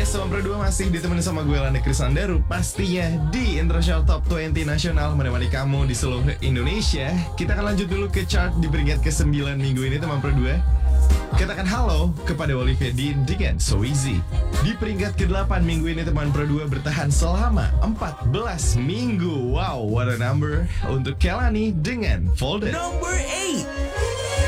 Yes, teman berdua masih ditemani sama gue Landa Krisandaru. Pastinya di International Top 20 Nasional menemani kamu di seluruh Indonesia. Kita akan lanjut dulu ke chart di peringkat ke-9 minggu ini teman berdua. Katakan halo kepada Olivia Dean dengan So Easy. Di peringkat ke-8 minggu ini teman berdua bertahan selama 14 minggu. Wow, what a number. Untuk Kelani dengan Folded. Number 8.